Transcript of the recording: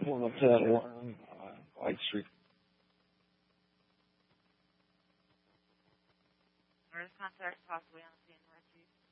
Pulling up to that one, White Street. Emergency contact possibly on scene, North Street.